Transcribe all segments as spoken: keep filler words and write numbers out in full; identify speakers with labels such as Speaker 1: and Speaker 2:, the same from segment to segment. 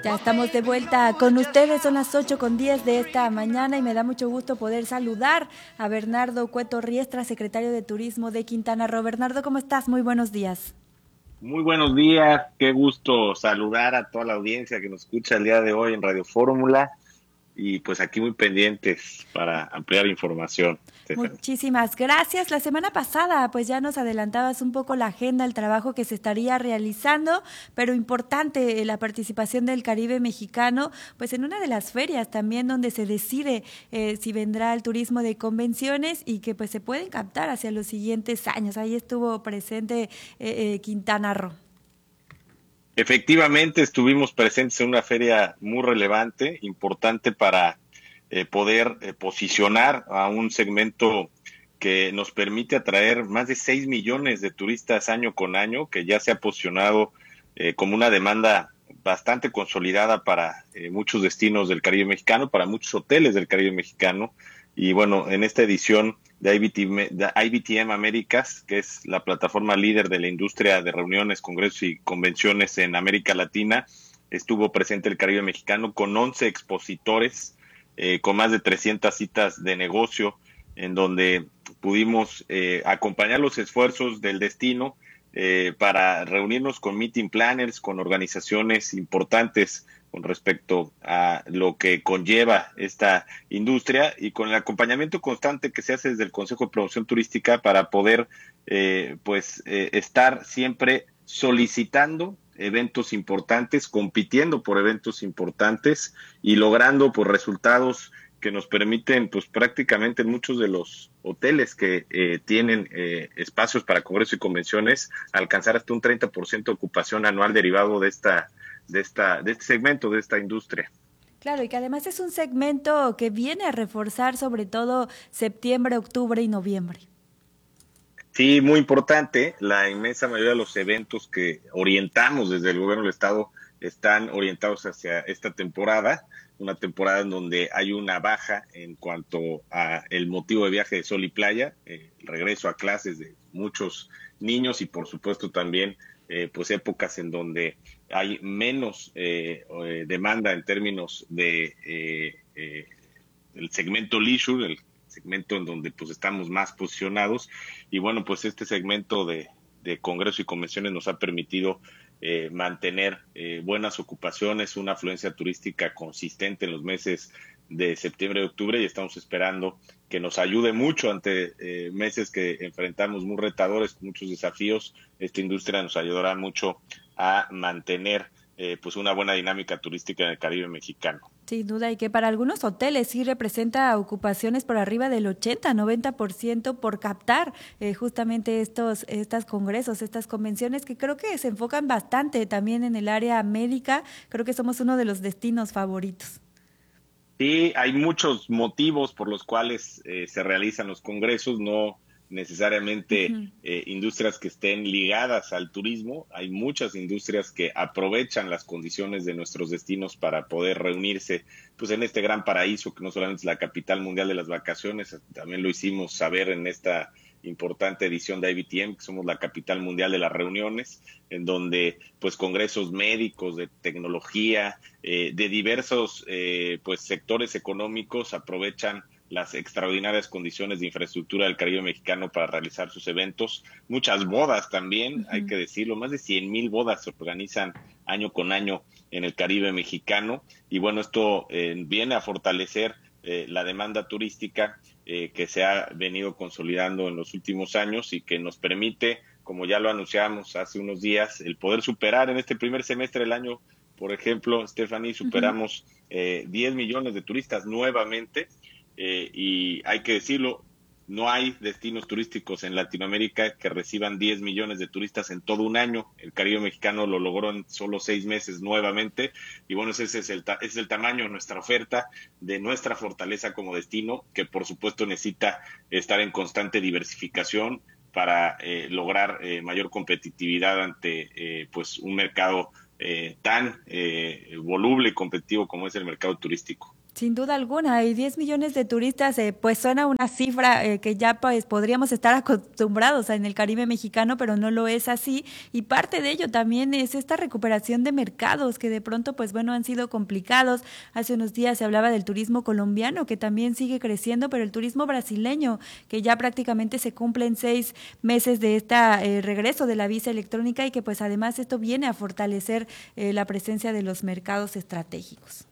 Speaker 1: Ya estamos de vuelta con ustedes, son las ocho con diez de esta mañana y me da mucho gusto poder saludar a Bernardo Cueto Riestra, secretario de Turismo de Quintana Roo. Bernardo, ¿cómo estás? Muy buenos días.
Speaker 2: Muy buenos días, qué gusto saludar a toda la audiencia que nos escucha el día de hoy en Radio Fórmula y pues aquí muy pendientes para ampliar información, Stephanie.
Speaker 1: Muchísimas gracias. La semana pasada pues ya nos adelantabas un poco la agenda, el trabajo que se estaría realizando, pero importante eh, la participación del Caribe mexicano pues en una de las ferias también donde se decide eh, si vendrá el turismo de convenciones y que pues se pueden captar hacia los siguientes años. Ahí estuvo presente eh, eh, Quintana Roo.
Speaker 2: Efectivamente, estuvimos presentes en una feria muy relevante, importante para eh, poder eh, posicionar a un segmento que nos permite atraer más de seis millones de turistas año con año, que ya se ha posicionado eh, como una demanda bastante consolidada para eh, muchos destinos del Caribe mexicano, para muchos hoteles del Caribe mexicano. Y bueno, en esta edición de I B T M, de I B T M Américas, que es la plataforma líder de la industria de reuniones, congresos y convenciones en América Latina, estuvo presente el Caribe mexicano con once expositores, eh, con más de trescientas citas de negocio, en donde pudimos eh, acompañar los esfuerzos del destino eh, para reunirnos con meeting planners, con organizaciones importantes con respecto a lo que conlleva esta industria y con el acompañamiento constante que se hace desde el Consejo de Promoción Turística para poder eh, pues eh, estar siempre solicitando eventos importantes, compitiendo por eventos importantes y logrando pues resultados que nos permiten pues prácticamente en muchos de los hoteles que eh, tienen eh, espacios para congresos y convenciones alcanzar hasta un treinta por ciento de ocupación anual derivado de esta de esta de este segmento, de esta industria.
Speaker 1: Claro, y que además es un segmento que viene a reforzar sobre todo septiembre, octubre y noviembre.
Speaker 2: Sí, muy importante. La inmensa mayoría de los eventos que orientamos desde el gobierno del estado están orientados hacia esta temporada, una temporada en donde hay una baja en cuanto a el motivo de viaje de sol y playa, eh, el regreso a clases de muchos niños y por supuesto también eh, pues épocas en donde hay menos eh, eh, demanda en términos de eh, eh, el segmento leisure, el segmento en donde pues estamos más posicionados y bueno pues este segmento de, de congresos y convenciones nos ha permitido eh, mantener eh, buenas ocupaciones, una afluencia turística consistente en los meses de septiembre y octubre y estamos esperando que nos ayude mucho ante eh, meses que enfrentamos muy retadores, con muchos desafíos. Esta industria nos ayudará mucho a mantener eh, pues una buena dinámica turística en el Caribe mexicano.
Speaker 1: Sin duda, y que para algunos hoteles sí representa ocupaciones por arriba del ochenta, noventa por ciento por captar eh, justamente estos, estos congresos, estas convenciones que creo que se enfocan bastante también en el área médica. Creo que somos uno de los destinos favoritos.
Speaker 2: Sí, hay muchos motivos por los cuales eh, se realizan los congresos, no necesariamente
Speaker 1: Uh-huh.
Speaker 2: eh, industrias que estén ligadas al turismo. Hay muchas industrias que aprovechan las condiciones de nuestros destinos para poder reunirse pues en este gran paraíso que no solamente es la capital mundial de las vacaciones, también lo hicimos saber en esta importante edición de I B T M, que somos la capital mundial de las reuniones, en donde pues congresos médicos, de tecnología, eh, de diversos eh, pues sectores económicos aprovechan las extraordinarias condiciones de infraestructura del Caribe mexicano para realizar sus eventos. Muchas bodas también, hay
Speaker 1: Uh-huh.
Speaker 2: que decirlo, más de cien mil bodas se organizan año con año en el Caribe mexicano y bueno, esto eh, viene a fortalecer eh, la demanda turística eh, que se ha venido consolidando en los últimos años y que nos permite, como ya lo anunciamos hace unos días, el poder superar en este primer semestre del año, por ejemplo, Stephanie,
Speaker 1: Uh-huh.
Speaker 2: superamos eh, diez millones de turistas nuevamente eh, y hay que decirlo, no hay destinos turísticos en Latinoamérica que reciban diez millones de turistas en todo un año. El Caribe mexicano lo logró en solo seis meses nuevamente. Y bueno, ese es el, ese es el tamaño de nuestra oferta, de nuestra fortaleza como destino, que por supuesto necesita estar en constante diversificación para eh, lograr eh, mayor competitividad ante eh, pues un mercado eh, tan eh, voluble y competitivo como es el mercado turístico.
Speaker 1: Sin duda alguna, y diez millones de turistas, eh, pues suena una cifra eh, que ya pues podríamos estar acostumbrados en el Caribe mexicano, pero no lo es así. Y parte de ello también es esta recuperación de mercados que de pronto, pues bueno, han sido complicados. Hace unos días se hablaba del turismo colombiano, que también sigue creciendo, pero el turismo brasileño, que ya prácticamente se cumplen seis meses de este regreso de la visa electrónica y que pues además esto viene a fortalecer eh, la presencia de los mercados estratégicos.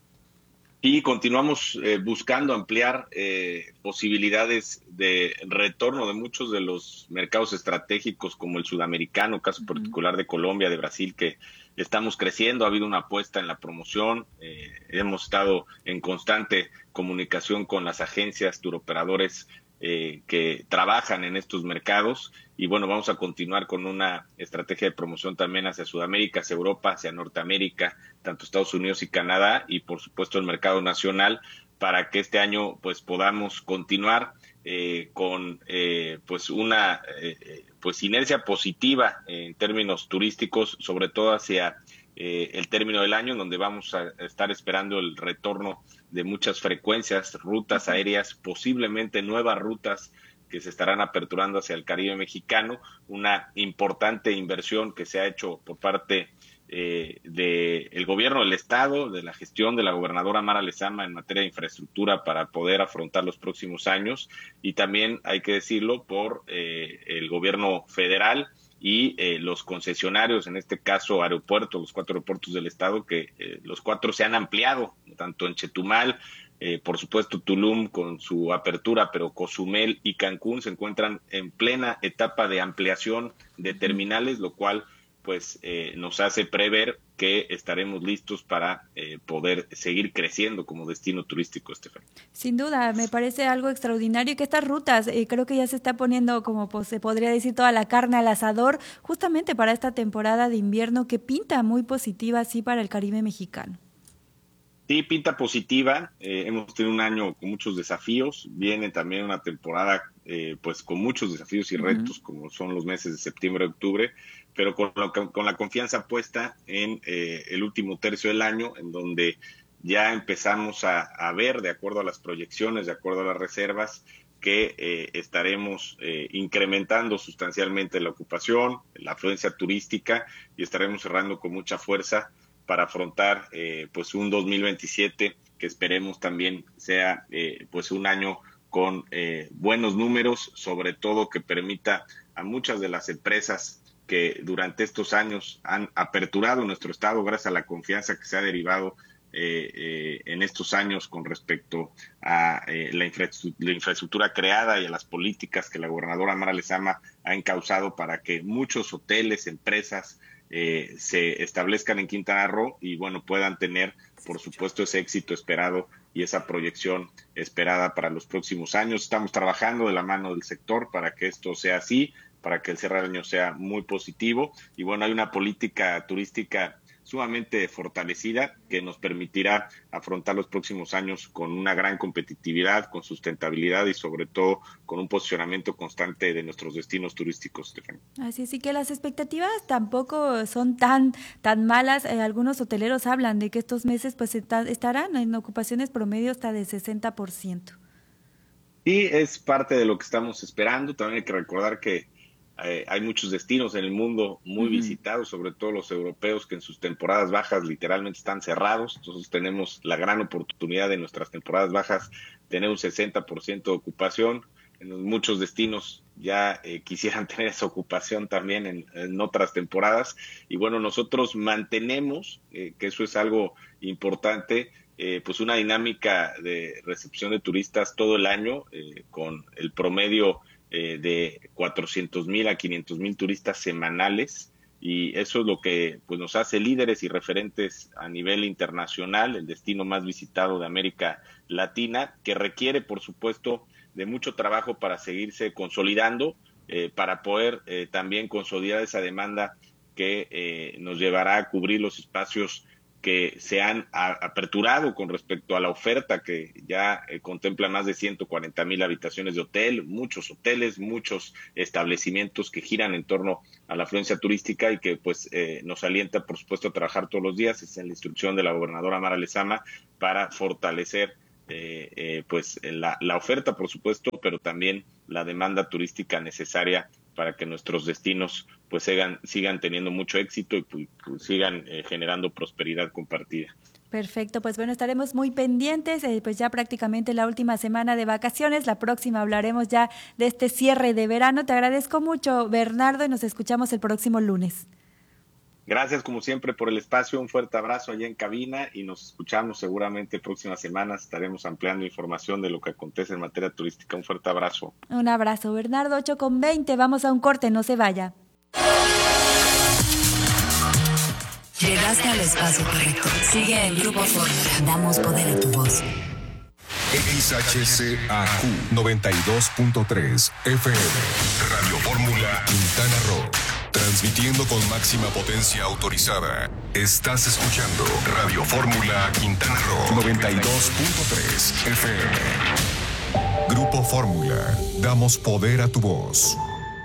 Speaker 2: Y continuamos eh, buscando ampliar eh, posibilidades de retorno de muchos de los mercados estratégicos como el sudamericano, caso particular de Colombia, de Brasil, que estamos creciendo. Ha habido una apuesta en la promoción. Eh, hemos estado en constante comunicación con las agencias turoperadores eh, que trabajan en estos mercados. Y bueno, vamos a continuar con una estrategia de promoción también hacia Sudamérica, hacia Europa, hacia Norteamérica, tanto Estados Unidos y Canadá, y por supuesto el mercado nacional, para que este año pues podamos continuar eh, con eh, pues una eh, pues inercia positiva en términos turísticos, sobre todo hacia eh, el término del año, donde vamos a estar esperando el retorno de muchas frecuencias, rutas aéreas, posiblemente nuevas rutas que se estarán aperturando hacia el Caribe mexicano, una importante inversión que se ha hecho por parte eh, del gobierno del estado, de la gestión de la gobernadora Mara Lezama en materia de infraestructura para poder afrontar los próximos años, y también hay que decirlo por eh, el gobierno federal y eh, los concesionarios, en este caso aeropuertos, los cuatro aeropuertos del estado, que eh, los cuatro se han ampliado, tanto en Chetumal, Eh, por supuesto Tulum con su apertura, pero Cozumel y Cancún se encuentran en plena etapa de ampliación de terminales, lo cual pues eh, nos hace prever que estaremos listos para eh, poder seguir creciendo como destino turístico, Estefan.
Speaker 1: Sin duda, me parece algo extraordinario y que estas rutas eh, creo que ya se está poniendo, como pues, se podría decir, toda la carne al asador, justamente para esta temporada de invierno que pinta muy positiva así para el Caribe mexicano.
Speaker 2: Sí, pinta positiva. Eh, hemos tenido un año con muchos desafíos. Viene también una temporada eh, pues con muchos desafíos y retos, uh-huh. como son los meses de septiembre y octubre, pero con, lo, con la confianza puesta en eh, el último tercio del año, en donde ya empezamos a, a ver, de acuerdo a las proyecciones, de acuerdo a las reservas, que eh, estaremos eh, incrementando sustancialmente la ocupación, la afluencia turística, y estaremos cerrando con mucha fuerza para afrontar eh, pues un dos mil veintisiete que esperemos también sea eh, pues un año con eh, buenos números, sobre todo que permita a muchas de las empresas que durante estos años han aperturado nuestro estado gracias a la confianza que se ha derivado eh, eh, en estos años con respecto a eh, la, infraestructura, la infraestructura creada y a las políticas que la gobernadora Mara Lezama ha encauzado para que muchos hoteles, empresas Eh, se establezcan en Quintana Roo y bueno, puedan tener por supuesto ese éxito esperado y esa proyección esperada para los próximos años. Estamos trabajando de la mano del sector para que esto sea así, para que el cierre del año sea muy positivo, y bueno, hay una política turística sumamente fortalecida que nos permitirá afrontar los próximos años con una gran competitividad, con sustentabilidad y sobre todo con un posicionamiento constante de nuestros destinos turísticos, Stephanie.
Speaker 1: Así es, y que las expectativas tampoco son tan tan malas. Eh, algunos hoteleros hablan de que estos meses pues está, estarán en ocupaciones promedio hasta de sesenta por ciento.
Speaker 2: Sí, es parte de lo que estamos esperando. También hay que recordar que Eh, hay muchos destinos en el mundo muy uh-huh. visitados, sobre todo los europeos, que en sus temporadas bajas literalmente están cerrados. Entonces tenemos la gran oportunidad de nuestras temporadas bajas tener un sesenta por ciento de ocupación. En muchos destinos ya eh, quisieran tener esa ocupación también en, en otras temporadas. Y bueno, nosotros mantenemos, eh, que eso es algo importante, eh, pues una dinámica de recepción de turistas todo el año, eh, con el promedio Eh, de cuatrocientos mil a quinientos mil turistas semanales, y eso es lo que pues nos hace líderes y referentes a nivel internacional, el destino más visitado de América Latina, que requiere por supuesto de mucho trabajo para seguirse consolidando, eh, para poder eh, también consolidar esa demanda que eh, nos llevará a cubrir los espacios que se han a, aperturado con respecto a la oferta que ya eh, contempla más de ciento cuarenta mil habitaciones de hotel, muchos hoteles, muchos establecimientos que giran en torno a la afluencia turística y que pues eh, nos alienta por supuesto a trabajar todos los días. Es en la instrucción de la gobernadora Mara Lezama para fortalecer eh, eh, pues la, la oferta, por supuesto, pero también la demanda turística necesaria para que nuestros destinos pues sigan, sigan teniendo mucho éxito y pues, pues, sigan eh, generando prosperidad compartida.
Speaker 1: Perfecto, pues bueno, estaremos muy pendientes, eh, pues ya prácticamente la última semana de vacaciones, la próxima hablaremos ya de este cierre de verano. Te agradezco mucho, Bernardo, y nos escuchamos el próximo lunes.
Speaker 2: Gracias, como siempre, por el espacio. Un fuerte abrazo allá en cabina y nos escuchamos seguramente próximas semanas. Estaremos ampliando información de lo que acontece en materia turística. Un fuerte abrazo.
Speaker 1: Un abrazo, Bernardo. ocho con veinte. Vamos a un corte, no se vaya.
Speaker 3: Llegaste al espacio correcto. Sigue el Grupo Fórmula. Damos poder a tu voz.
Speaker 4: X H C A Q noventa y dos punto tres F M. Radio Fórmula Quintana Roo. Transmitiendo con máxima potencia autorizada. Estás escuchando Radio Fórmula Quintana Roo noventa y dos punto tres F M. Grupo Fórmula. Damos poder a tu voz.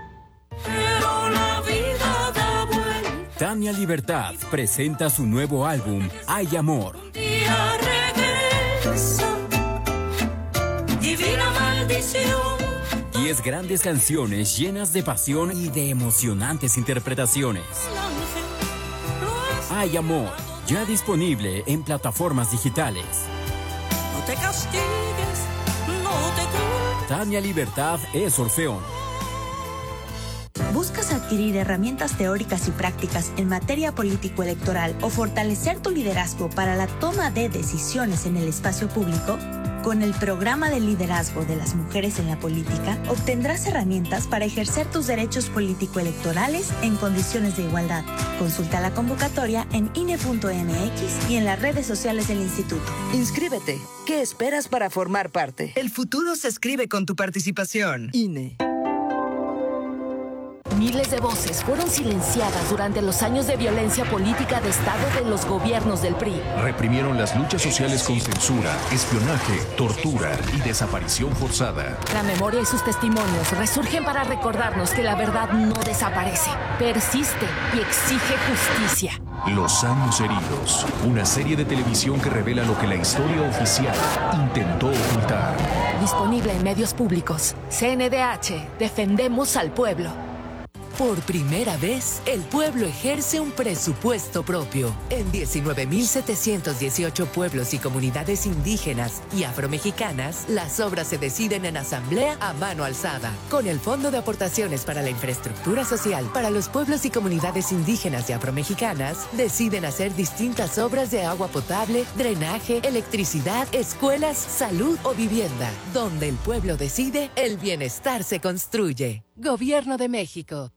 Speaker 5: Tania Libertad presenta su nuevo álbum, Hay Amor.
Speaker 6: Divina maldición.
Speaker 5: Diez grandes canciones llenas de pasión y de emocionantes interpretaciones. Hay Amor, ya disponible en plataformas digitales.
Speaker 6: No te castigues, no te culpes.
Speaker 5: Tania Libertad es Orfeón.
Speaker 7: ¿Buscas adquirir herramientas teóricas y prácticas en materia político-electoral o fortalecer tu liderazgo para la toma de decisiones en el espacio público? Con el programa de liderazgo de las mujeres en la política, obtendrás herramientas para ejercer tus derechos político-electorales en condiciones de igualdad. Consulta la convocatoria en I N E punto M X y en las redes sociales del instituto.
Speaker 8: Inscríbete. ¿Qué esperas para formar parte?
Speaker 9: El futuro se escribe con tu participación.
Speaker 8: I N E.
Speaker 10: Miles de voces fueron silenciadas durante los años de violencia política de Estado de los gobiernos del P R I.
Speaker 11: Reprimieron las luchas sociales con censura, espionaje, tortura y desaparición forzada.
Speaker 10: La memoria y sus testimonios resurgen para recordarnos que la verdad no desaparece, persiste y exige justicia.
Speaker 11: Los años heridos, una serie de televisión que revela lo que la historia oficial intentó ocultar.
Speaker 10: Disponible en medios públicos. C N D H, defendemos al pueblo.
Speaker 3: Por primera vez, el pueblo ejerce un presupuesto propio. En diecinueve mil setecientos dieciocho pueblos y comunidades indígenas y afromexicanas, las obras se deciden en asamblea a mano alzada. Con el Fondo de Aportaciones para la Infraestructura Social para los pueblos y comunidades indígenas y afromexicanas, deciden hacer distintas obras de agua potable, drenaje, electricidad, escuelas, salud o vivienda. Donde el pueblo decide, el bienestar se construye. Gobierno de México.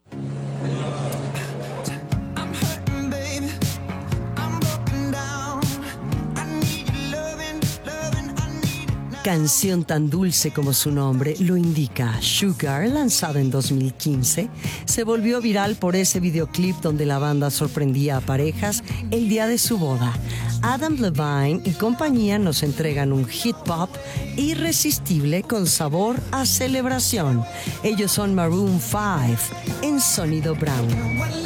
Speaker 8: Canción tan dulce como su nombre lo indica, Sugar, lanzada en dos mil quince, se volvió viral por ese videoclip donde la banda sorprendía a parejas el día de su boda. Adam Levine y compañía nos entregan un hit pop irresistible con sabor a celebración. Ellos son Maroon five en Sonido Brown.